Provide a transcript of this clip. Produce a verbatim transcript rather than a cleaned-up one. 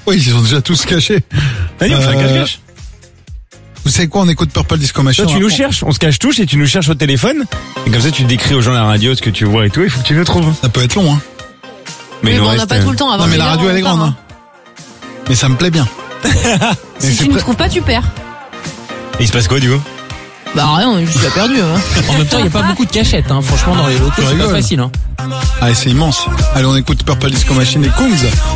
Oui, ils sont déjà tous cachés. Allez, on fait un Euh, cache-cache. Vous savez quoi, on écoute Purple Disco Machine. Toi, tu on nous va- cherches, on se cache tous et tu nous cherches au téléphone. Et comme ça, tu décris aux gens à la radio ce que tu vois et tout. Il faut que tu nous trouves. Ça peut être long, hein. Mais Oui, il nous bon, on n'a reste, pas tout le temps. Avant Non, mais mille la heures, radio, on elle est part, grande, hein. Mais ça me plaît bien. Si Et tu c'est ne prêt- trouves pas, tu perds. Et il se passe quoi, du coup? Bah rien, je suis perdu. Hein. En même temps, il n'y a pas beaucoup de cachettes, hein. Franchement, dans les locaux, Tu c'est pas rigoles. facile, hein. Allez, c'est immense. Allez, on écoute Purple Disco Machine et Kungs.